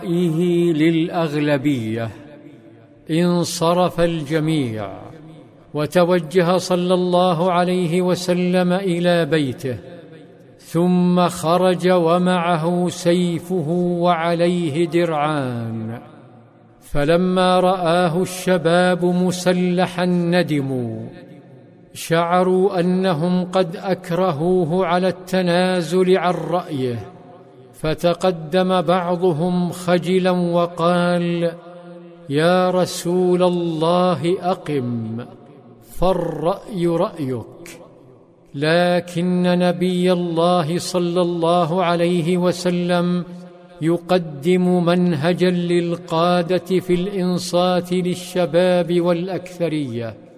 رأيه للأغلبية انصرف الجميع، وتوجه صلى الله عليه وسلم إلى بيته، ثم خرج ومعه سيفه وعليه درعان. فلما رآه الشباب مسلحا ندموا، شعروا أنهم قد أكرهوه على التنازل عن رأيه، فتقدم بعضهم خجلا وقال: يا رسول الله أقم، فالرأي رأيك. لكن نبي الله صلى الله عليه وسلم يقدم منهجا للقادة في الإنصات للشباب والأكثرية،